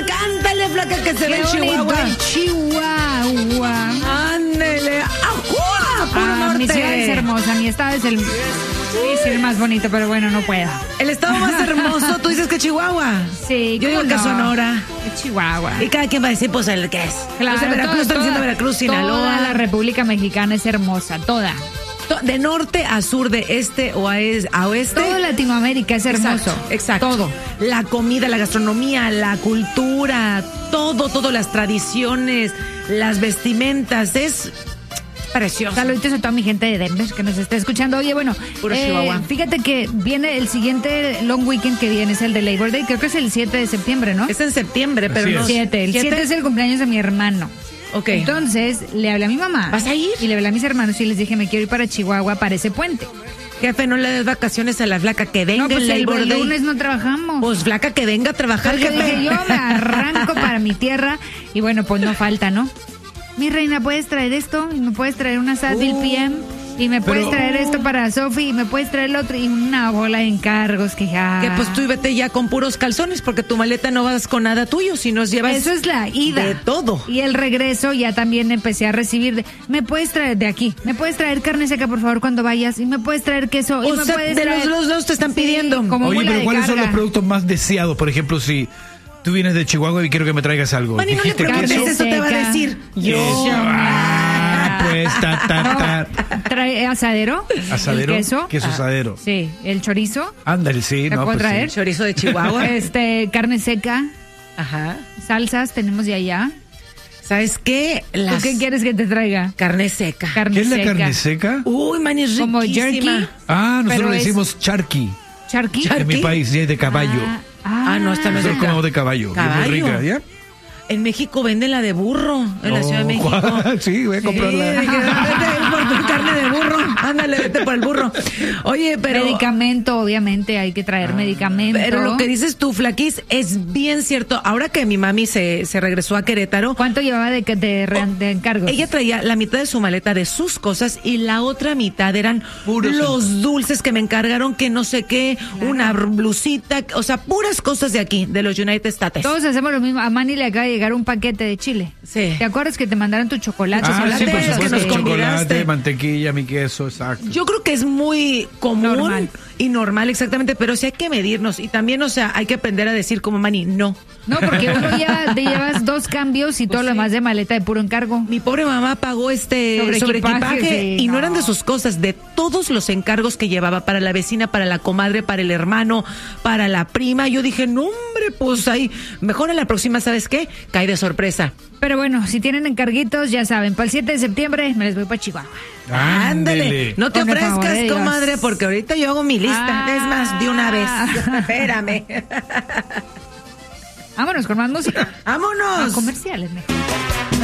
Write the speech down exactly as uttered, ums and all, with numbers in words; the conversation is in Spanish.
cántale, flaca, que se ve en Qué bonito Chihuahua. en Chihuahua. Ándele. ¡Ajua! ¡Puro Ah, mi ciudad es norte! hermosa, mi estado es el, sí, sí, el más bonito, pero bueno, no puedo. El estado más hermoso, tú dices que Chihuahua. Sí, Yo digo ¿cómo que no? Sonora. Es Chihuahua. Y cada quien va a decir, pues, el que es. Claro, O sea, Veracruz, toda- están diciendo toda- Veracruz, Toda Sinaloa. la República Mexicana es hermosa, toda. To- De norte a sur, de este o a, es- a oeste. Todo Latinoamérica es hermoso. Exacto, exacto. Todo. La comida, la gastronomía, la cultura, todo, todo, las tradiciones, las vestimentas, es precioso. Saluditos a toda mi gente de Denver que nos está escuchando. Oye, bueno, Puro eh, Chihuahua. fíjate que viene el siguiente long weekend que viene, es el de Labor Day, creo que es el siete de septiembre, ¿no? Es en septiembre, pero Así no. es. siete, el ¿Siete? siete es el cumpleaños de mi hermano. Ok. Entonces, le hablé a mi mamá. ¿Vas a ir? Y le hablé a mis hermanos y les dije, me quiero ir para Chihuahua para ese puente. Jefe, no le des vacaciones a la flaca, que venga No, pues el el, Labor el Day. lunes no trabajamos. Pues flaca, que venga a trabajar, Porque jefe. dije, yo me arranco para mi tierra y bueno, pues no falta, ¿no? Mi reina, ¿puedes traer esto? Y me puedes traer una Sadil Uh, P M y me puedes pero- traer esto para Sofi y me puedes traer el otro y una bola de encargos que ya... Que pues tú y vete ya con puros calzones, porque tu maleta no vas con nada tuyo, si nos llevas Eso es la ida. de todo. Y el regreso ya también empecé a recibir de, me puedes traer de aquí, me puedes traer carne seca por favor cuando vayas y me puedes traer queso y O me sea, puedes de traer... los dos lados te están Sí, pidiendo. como Oye, mula pero de ¿cuáles son carga. los productos más deseados? Por ejemplo, si tú vienes de Chihuahua y quiero que me traigas algo. Mani, no le ¿Dijiste preguntes, queso? eso te va a Seca. decir. Queso. Ah, pues, ta, ta, ta. Trae asadero, Asadero. el queso, Queso asadero. sí, el chorizo, Ándale, sí, ¿te no, puedo pues traer? sí. Chorizo de Chihuahua. este, carne seca, Ajá. salsas tenemos de allá. ¿Sabes qué? ¿Tú Las qué quieres que te traiga? carne seca. Carne ¿Qué es la seca. carne seca? Uy, man, es Como riquísima. jerky. Ah, nosotros Pero le es- decimos charqui. ¿Charqui? Char- En mi ¿Qué? país, sí, es de caballo. Ah, Ah, no, esta no es de Nosotros comemos de caballo. que es Caballo. muy rica, ¿ya? En México venden la de burro, en la Oh, Ciudad de México. ¿cuál? Sí, voy a Sí, comprarla. dije, vete por tu carne de burro. Ándale, vete por el burro. Oye, pero... Medicamento, obviamente, hay que traer medicamento. Pero lo que dices tú, Flaquis, es bien cierto. Ahora que mi mami se, se regresó a Querétaro, ¿Cuánto llevaba de, de, re- de encargos? ella traía la mitad de su maleta de sus cosas y la otra mitad eran Puros los dulces que me encargaron, que no sé qué, una blusita, o sea, puras cosas de aquí, de los United States. Todos hacemos lo mismo. A Manny le acaba de llegar un paquete de chile. Sí. ¿Te acuerdas que te mandaron tu chocolate? Ah, sí, por chocolates que supuesto, nos chocolate, convidaste. mantequilla, mi queso, exacto. Yo creo que es muy común Normal. y normal, exactamente, pero sí hay que medirnos y también, o sea, hay que aprender a decir como Manny, no. No, porque uno ya te llevas dos cambios y todo lo demás de maleta de puro encargo. Mi pobre mamá pagó este Sobre sobre equipaje, equipaje sí, y no. no. eran de sus cosas, de todos los encargos que llevaba para la vecina, para la comadre, para el hermano, para la prima. Yo dije, no, hombre, pues ahí, mejor a la próxima, ¿sabes qué? Cae de sorpresa. Pero bueno, si tienen encarguitos, ya saben, para el siete de septiembre me les voy para Chihuahua. Ándale, no te Con el favor ofrezcas, de Dios. comadre, porque ahorita yo hago mi lista. Ah. Es más, de una vez. Espérame. Vámonos con más música. ¡Vámonos! A comerciales, mejor.